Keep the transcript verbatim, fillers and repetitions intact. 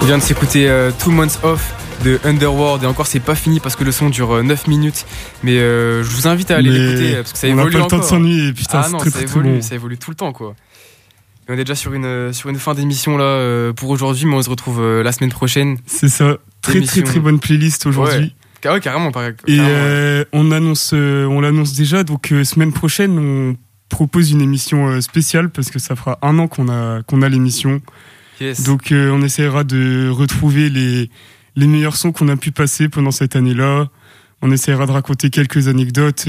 On vient de s'écouter euh, Two Months Off de Underworld et encore c'est pas fini parce que le son dure euh, neuf minutes, mais euh, je vous invite à aller Mais l'écouter parce que ça on évolue n'a pas encore. le temps de s'ennuyer, putain, ah c'est non, très ça très, très évolue, bon. ça évolue tout le temps quoi. Et on est déjà sur une sur une fin d'émission là euh, pour aujourd'hui, mais on se retrouve euh, la semaine prochaine. C'est ça, très Émission. très très bonne playlist aujourd'hui. Ouais, ouais carrément pareil. Et carrément, euh, ouais. on annonce, euh, on l'annonce déjà, donc euh, semaine prochaine on propose une émission euh, spéciale parce que ça fera un an qu'on a qu'on a l'émission. Yes. Donc euh, on essaiera de retrouver les les meilleurs sons qu'on a pu passer pendant cette année-là. On essaiera de raconter quelques anecdotes.